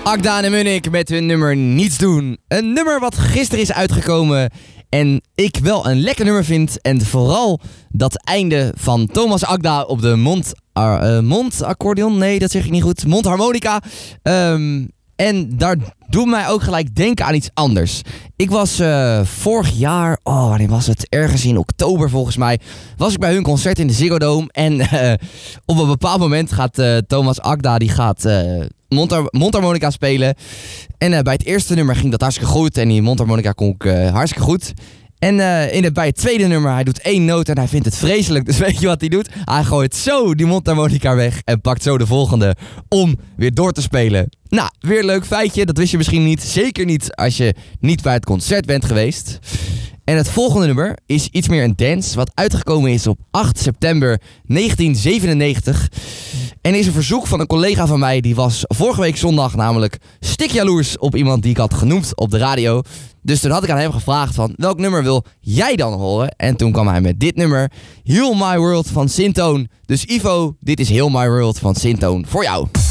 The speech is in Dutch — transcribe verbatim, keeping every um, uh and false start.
Agda en Munnik met hun nummer Niets Doen. Een nummer wat gisteren is uitgekomen en ik wel een lekker nummer vind. En vooral dat einde van Thomas Agda op de mond, uh, mondaccordeon. Nee, dat zeg ik niet goed. Mondharmonica. Um, en daar doet mij ook gelijk denken aan iets anders. Ik was uh, vorig jaar, oh wanneer was het? Ergens in oktober volgens mij, was ik bij hun concert in de Ziggo Dome. En uh, op een bepaald moment gaat uh, Thomas Agda, die gaat uh, mondhar- mondharmonica spelen. En uh, bij het eerste nummer ging dat hartstikke goed en die mondharmonica kon ik uh, hartstikke goed. En uh, in het, bij het tweede nummer, hij doet één noot en hij vindt het vreselijk. Dus weet je wat hij doet? Hij gooit zo die mondharmonica weg en pakt zo de volgende om weer door te spelen. Nou, weer een leuk feitje. Dat wist je misschien niet. Zeker niet als je niet bij het concert bent geweest. En het volgende nummer is iets meer een dance, wat uitgekomen is op acht september negentien zevenennegentig. En is een verzoek van een collega van mij, die was vorige week zondag namelijk stikjaloers op iemand die ik had genoemd op de radio. Dus toen had ik aan hem gevraagd van, welk nummer wil jij dan horen? En toen kwam hij met dit nummer, Heal My World van Syntoon. Dus Ivo, dit is Heal My World van Syntoon voor jou.